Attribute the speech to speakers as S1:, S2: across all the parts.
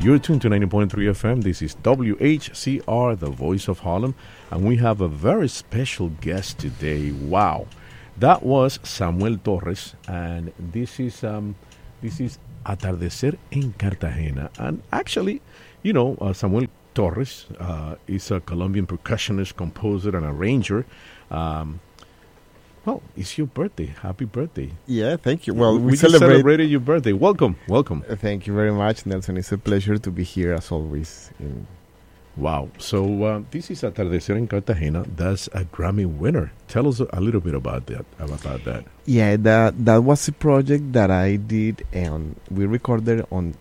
S1: You're tuned to 90.3 FM. This is WHCR, the voice of Harlem, and we have a very special guest today. Wow. That was Samuel Torres, and this is Atardecer en Cartagena. And actually, Samuel Torres is a Colombian percussionist, composer, and arranger. Well, it's your birthday. Happy birthday.
S2: Yeah, thank you. Well,
S1: we celebrated your birthday. Welcome.
S2: Thank you very much, Nelson. It's a pleasure to be here as always.
S1: Wow. So this is Atardecer en Cartagena. That's a Grammy winner. Tell us a little bit about that.
S2: Yeah, that was a project that I did, and we recorded in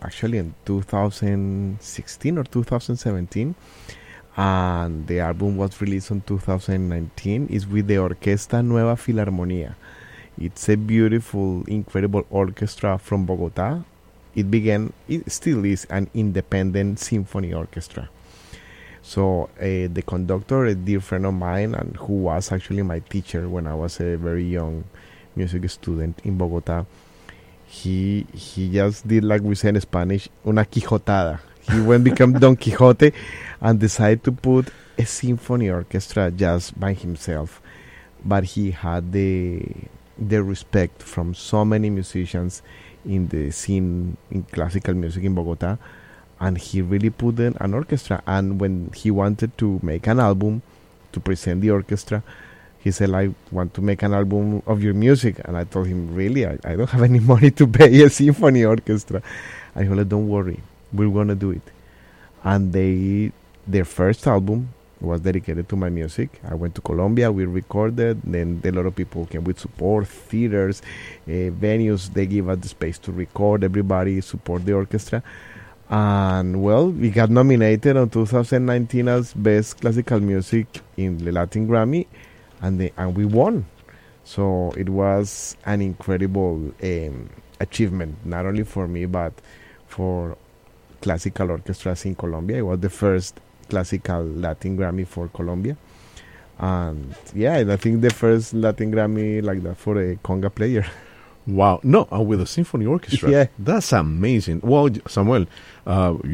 S2: 2016 or 2017. And the album was released in 2019. It's with the Orquesta Nueva Filarmonía. It's a beautiful, incredible orchestra from Bogota. It still is an independent symphony orchestra. So the conductor, a dear friend of mine, and who was actually my teacher when I was a very young music student in Bogota, he just did, like we say in Spanish, una quijotada. He went become Don Quixote and decided to put a symphony orchestra just by himself. But he had the respect from so many musicians in the scene in classical music in Bogota, and he really put in an orchestra. And when he wanted to make an album to present the orchestra, he said, I want to make an album of your music. And I told him, really, I don't have any money to pay a symphony orchestra. And he said, don't worry, we're going to do it. And their first album was dedicated to my music. I went to Colombia, we recorded, then a lot of people came with support, theaters, venues, they give us the space to record, everybody support the orchestra. And well, we got nominated in 2019 as Best Classical Music in the Latin Grammy, and we won. So it was an incredible achievement, not only for me, but for classical orchestras in Colombia. It was the first classical Latin Grammy for Colombia. And yeah, and I think the first Latin Grammy like that for a conga player.
S1: Wow. No, with a symphony orchestra.
S2: Yeah.
S1: That's amazing. Well, Samuel, you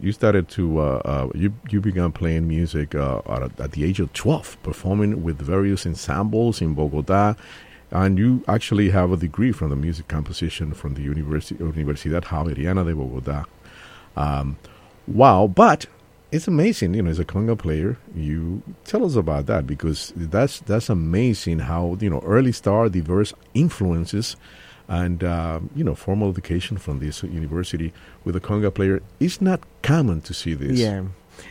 S1: began playing music at the age of 12, performing with various ensembles in Bogota, and you actually have a degree from the music composition from the Universidad Javeriana de Bogota. Wow, but it's amazing, as a conga player. You tell us about that, because that's amazing how, early start, diverse influences, and, formal education from this university with a conga player. It's not common to see this.
S2: Yeah.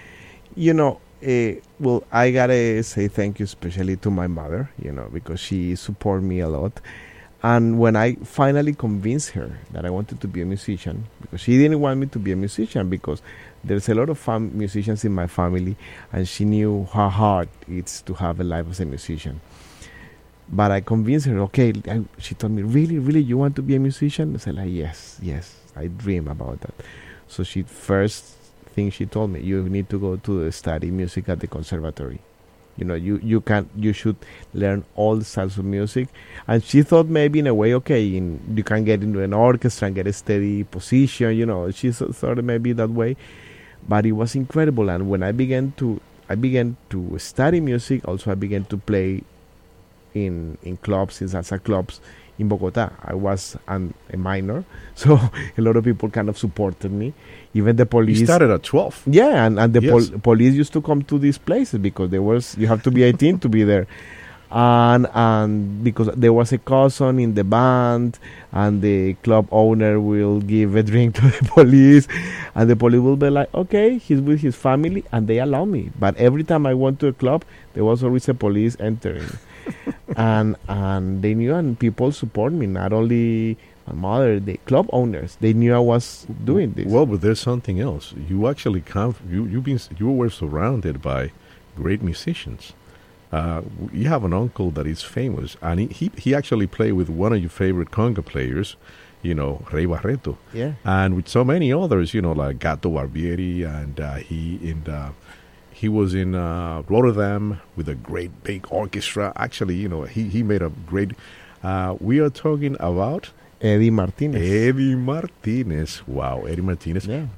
S2: Well, I gotta say thank you especially to my mother, because she supported me a lot. And when I finally convinced her that I wanted to be a musician, because she didn't want me to be a musician, because there's a lot of musicians in my family, and she knew how hard it's to have a life as a musician. But I convinced her, okay, she told me, really, really, you want to be a musician? I said, like, yes, I dream about that. So first thing she told me, you need to go to study music at the conservatory. You should learn all the styles of music. And she thought maybe in a way, okay, you can get into an orchestra and get a steady position, she thought maybe that way. But it was incredible. And when I began to study music, also I began to play in clubs, in salsa clubs in Bogota. I was a minor, so a lot of people kind of supported me. Even the police.
S1: You started at 12.
S2: Yeah, and the police used to come to these places because you have to be 18 to be there. And because there was a cousin in the band, and the club owner will give a drink to the police, and the police will be like, okay, he's with his family, and they allow me. But every time I went to a club, there was always a police entering. and they knew, and people support me, not only my mother, the club owners, they knew I was doing this.
S1: Well, but there's something else. You actually you were surrounded by great musicians. You have an uncle that is famous, and he actually played with one of your favorite conga players, Rey Barreto.
S2: Yeah.
S1: And with so many others, like Gato Barbieri, and he was in Rotterdam with a great big orchestra. Actually, he made a great. We are talking about
S2: Eddie Martinez.
S1: Eddie Martinez. Wow, Eddie Martinez.
S2: Yeah.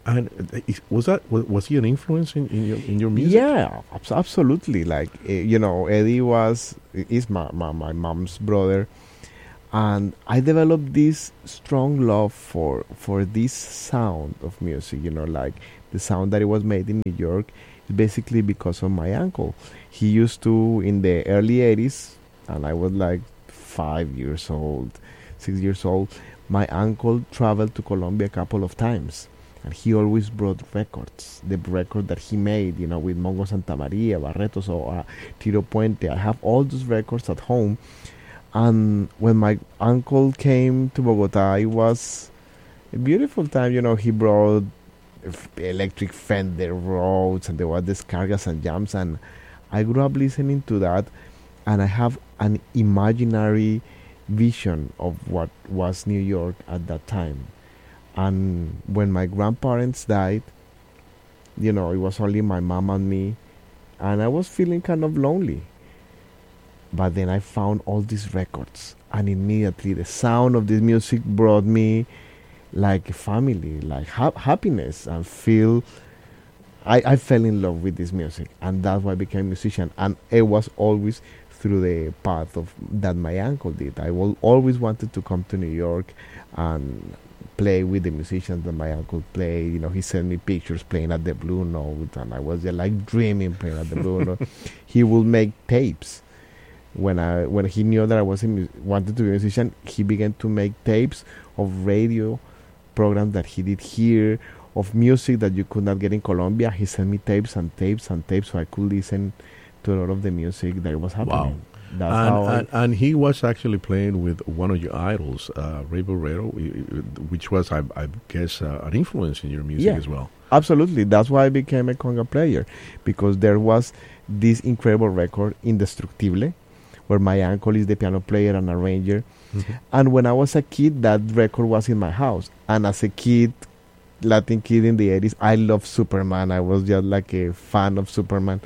S1: And was he an influence in your music?
S2: Yeah, absolutely. Like Eddie is my mom's brother, and I developed this strong love for this sound of music. Like the sound that it was made in New York is basically because of my uncle. He used to in the early '80s, and I was like 5 years old, 6 years old. My uncle traveled to Colombia a couple of times, and he always brought records. The record that he made, with Mongo Santa Maria, Barretos, or Tiro Puente. I have all those records at home. And when my uncle came to Bogota, it was a beautiful time. He brought electric Fender Rhodes, and there were descargas and jams, and I grew up listening to that, and I have an imaginary vision of what was New York at that time. And when my grandparents died, it was only my mom and me, and I was feeling kind of lonely. But then I found all these records, and immediately the sound of this music brought me like a family, like happiness, and I fell in love with this music, and that's why I became a musician. And it was always through the path of that my uncle did. I always wanted to come to New York and play with the musicians that my uncle played. He sent me pictures playing at the Blue Note, and I was just like dreaming playing at the Blue Note. He would make tapes. When he knew that I wanted to be a musician, he began to make tapes of radio programs that he did here, of music that you could not get in Colombia. He sent me tapes and tapes and tapes, so I could listen to a lot of the music that was happening.
S1: Wow. And he was actually playing with one of your idols, Ray Barretto, which was, I guess, an influence in your music as well.
S2: Absolutely. That's why I became a conga player, because there was this incredible record, Indestructible, where my uncle is the piano player and arranger. Mm-hmm. And when I was a kid, that record was in my house. And as a kid, Latin kid in the 80s, I loved Superman. I was just like a fan of Superman.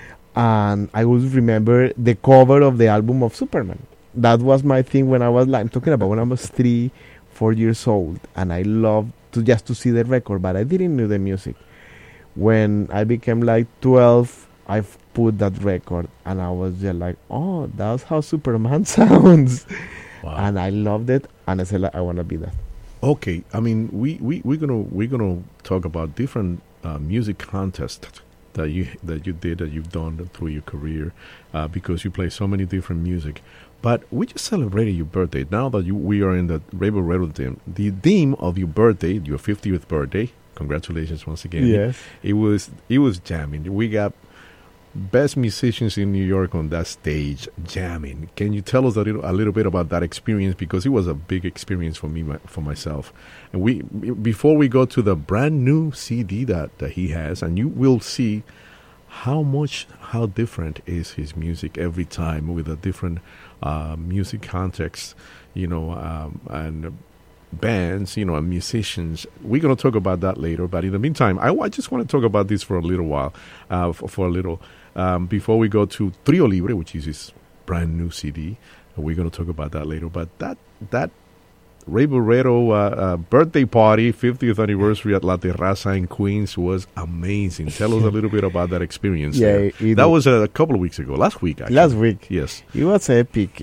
S2: And I always remember the cover of the album of Superman. That was my thing when I was I'm talking about when I was 3-4 years old, and I loved to see the record, but I didn't know the music. When I became like 12, I put that record, and I was just like, oh, that's how Superman sounds. Wow. And I loved it, and I said, I want to be that.
S1: Okay, I mean, we're gonna talk about different music contests that you've done through your career, because you play so many different music. But we just celebrated your birthday. Now that we are in the Ray Barretto theme, the theme of your birthday, your 50th birthday. Congratulations once again.
S2: Yes,
S1: it was jamming. We got best musicians in New York on that stage jamming. Can you tell us a little bit about that experience, because it was a big experience for me, for myself. And before we go to the brand new CD that he has, and you will see how different is his music every time, with a different music context, and bands, and musicians. We're going to talk about that later, but in the meantime, I just want to talk about this for a little while, before we go to Trio Libre, which is his brand new CD. We're going to talk about that later, but that Ray Barretto birthday party, 50th anniversary at La Terraza in Queens was amazing. Tell us a little bit about that experience.
S2: Yeah,
S1: that was a couple of weeks ago, last week actually.
S2: Last week.
S1: Yes.
S2: It was epic,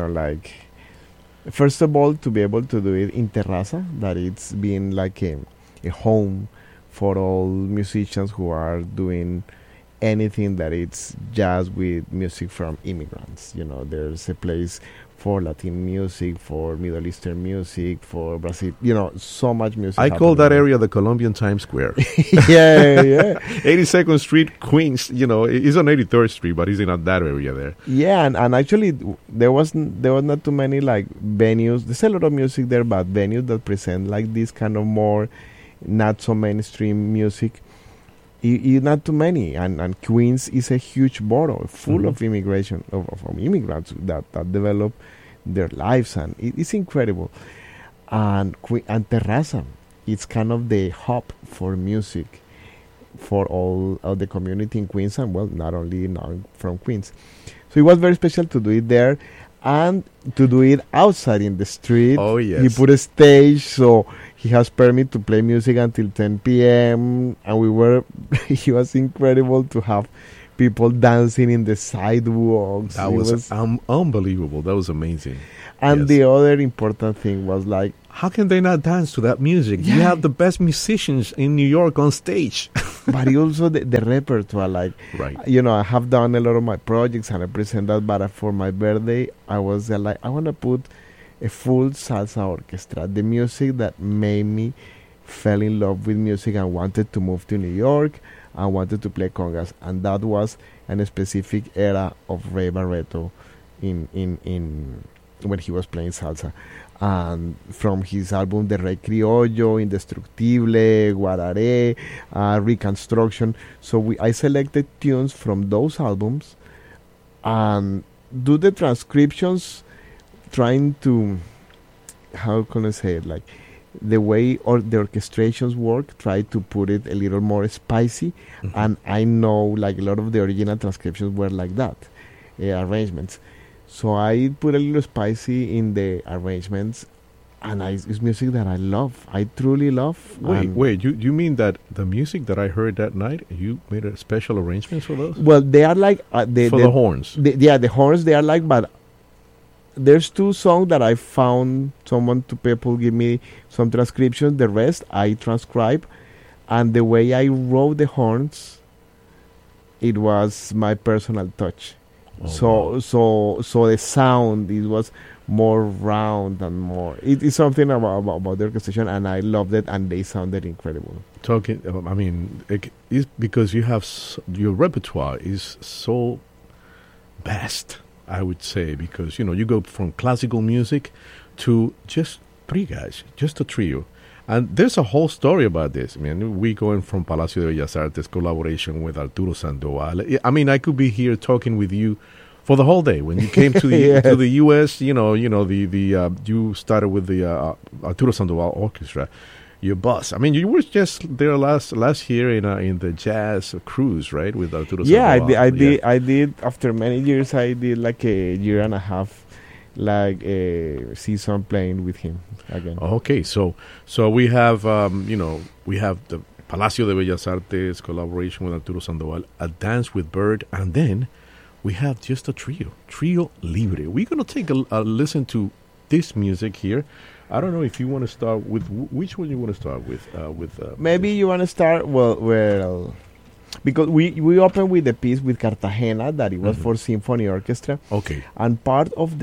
S2: first of all, to be able to do it in Terraza, that it's been like a home for all musicians who are doing anything that it's jazz with music from immigrants. There's a place for Latin music, for Middle Eastern music, for Brazil, so much music.
S1: I call that area the Colombian Times Square.
S2: yeah.
S1: 82nd Street, Queens, it's on 83rd Street, but it's in that area there.
S2: Yeah, and actually there was not too many like venues. There's a lot of music there, but venues that present like this kind of more not so mainstream music, not too many. And Queens is a huge borough full of immigration, of immigrants that develop their lives, and it's incredible. And Terraza, it's kind of the hub for music for all of the community in Queens, and well, not only now from Queens. So it was very special to do it there, and to do it outside in the street.
S1: Oh yes.
S2: He put a stage, so he has permit to play music until 10 p.m. and we were it was incredible to have people dancing in the sidewalks.
S1: That was unbelievable. That was amazing.
S2: And
S1: Yes.
S2: the other important thing was like,
S1: How can they not dance to that music? You
S2: Yeah.
S1: have the best musicians in New York on stage.
S2: but also the repertoire, like,
S1: Right.
S2: I have done a lot of my projects and I present that, but for my birthday, I was like, I want to put a full salsa orchestra, the music that made me fell in love with music and wanted to move to New York and wanted to play congas, and that was a specific era of Ray Barretto in when he was playing salsa. And from his album The Rey Criollo, Indestructible, Guararé, Reconstruction. So I selected tunes from those albums and do the transcriptions, trying to, how can I say it, like the way or the orchestrations work, try to put it a little more spicy.
S1: Mhm.
S2: And I know like a lot of the original transcriptions were like that, arrangements. So I put a little spicy in the arrangements, and it's music that I love. I truly love.
S1: Wait. You mean that the music that I heard that night, you made a special arrangements for those?
S2: Well, they are like
S1: For the horns.
S2: the horns. They are like, but there's two songs that I found people give me some transcriptions. The rest I transcribe, and the way I wrote the horns, it was my personal touch.
S1: Oh,
S2: So the sound, it was more round and more. It's something about the orchestration, and I loved it, and they sounded incredible.
S1: Talking, I mean, it's because you have your repertoire is so vast, I would say, because you go from classical music to just three guys, just a trio. And there's a whole story about this. I mean, we going from Palacio de Bellas Artes collaboration with Arturo Sandoval. I mean, I could be here talking with you for the whole day. When you came to the
S2: Yes.
S1: to the U.S., you started with the Arturo Sandoval Orchestra. Your boss. I mean, you were just there last year in the jazz cruise, right, with Arturo Sandoval.
S2: I did. After many years, I did like a year and a half, like a season playing with him again.
S1: Okay, so we have we have the Palacio de Bellas Artes collaboration with Arturo Sandoval, a dance with Bird, and then we have just a trio libre. We're gonna take a listen to this music here. I don't know if you want to start with which one you want to start with.
S2: Maybe you want to start well, because we opened with the piece with Cartagena that it was
S1: Mhm.
S2: for symphony orchestra.
S1: Okay.
S2: And part of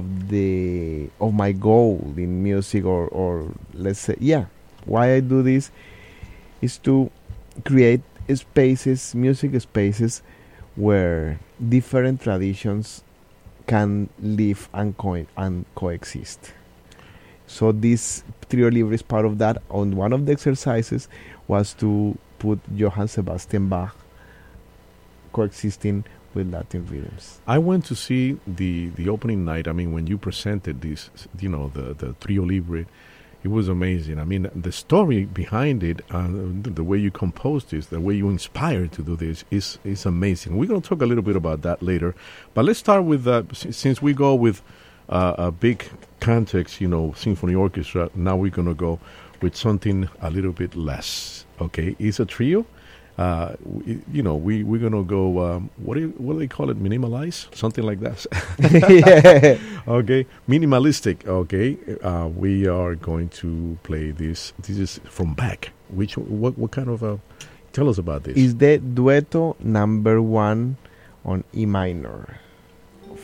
S2: my goal in music, or let's say, why I do this, is to create spaces, music spaces, where different traditions can live and coexist. So this trio libre is part of that. On one of the exercises was to put Johann Sebastian Bach coexisting with Latin rhythms.
S1: I went to see the opening night. I mean, when you presented this, the trio libre, it was amazing. I mean, the story behind it, the way you composed this, the way you inspired to do this is amazing. We're going to talk a little bit about that later, but let's start with since we go with a big context, symphony orchestra. Now we're going to go with something a little bit less. Okay, it's a trio. We're gonna go. What do they call it? Minimalize, something like that.
S2: Yeah.
S1: Okay, minimalistic. Okay, we are going to play this. This is from Bach. What kind of? Tell us about this.
S2: Is the dueto number 1 on E minor.